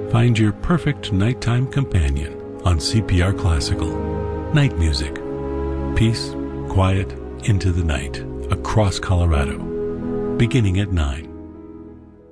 Find your perfect nighttime companion on CPR Classical. Night music. Peace, quiet, into the night, across Colorado. Beginning at 9.